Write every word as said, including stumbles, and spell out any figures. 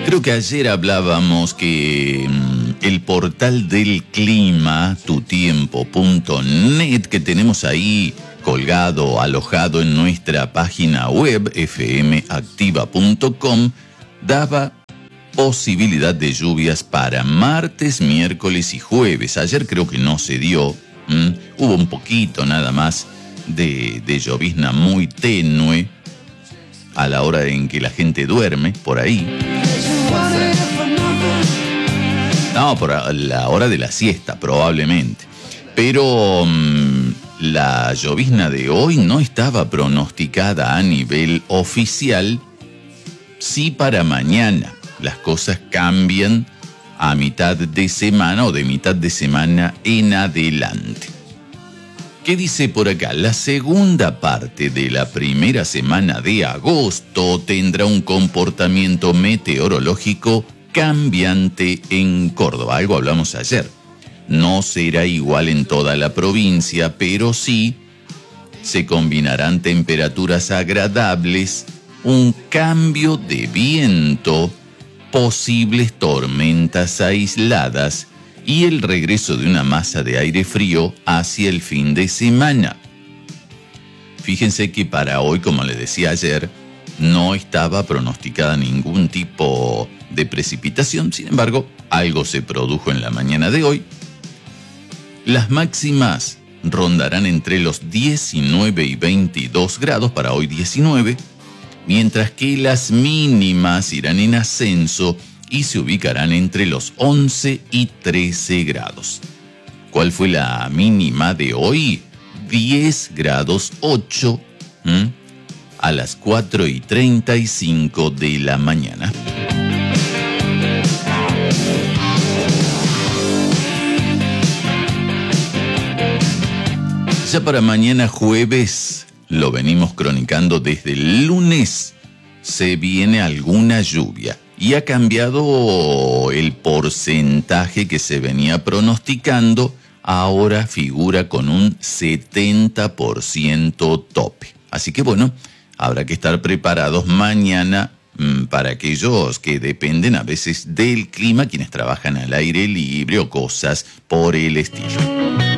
Creo que ayer hablábamos que mmm, el portal del clima, tu tiempo punto net, que tenemos ahí colgado, alojado en nuestra página web f m activa punto com, daba posibilidad de lluvias para martes, miércoles y jueves. Ayer creo que no se dio, ¿m? Hubo un poquito nada más de, de llovizna muy tenue a la hora en que la gente duerme, por ahí. No, por la hora de la siesta, probablemente. Pero um, la llovizna de hoy no estaba pronosticada a nivel oficial. Sí, para mañana. Las cosas cambian a mitad de semana o de mitad de semana en adelante. ¿Qué dice por acá? La segunda parte de la primera semana de agosto tendrá un comportamiento meteorológico cambiante en Córdoba. Algo hablamos ayer. No será igual en toda la provincia, pero sí se combinarán temperaturas agradables, un cambio de viento, posibles tormentas aisladas y el regreso de una masa de aire frío hacia el fin de semana. Fíjense que para hoy, como les decía ayer, no estaba pronosticada ningún tipo de precipitación. Sin embargo, algo se produjo en la mañana de hoy. Las máximas rondarán entre los diecinueve y veintidós grados, para hoy diecinueve, mientras que las mínimas irán en ascenso y se ubicarán entre los once y trece grados. ¿Cuál fue la mínima de hoy? diez grados ocho, ¿m? a las cuatro y treinta y cinco de la mañana. Ya para mañana jueves, lo venimos cronicando desde el lunes, se viene alguna lluvia y ha cambiado el porcentaje que se venía pronosticando. Ahora figura con un setenta por ciento tope. Así que bueno, habrá que estar preparados mañana mmm, para aquellos que dependen a veces del clima, quienes trabajan al aire libre o cosas por el estilo.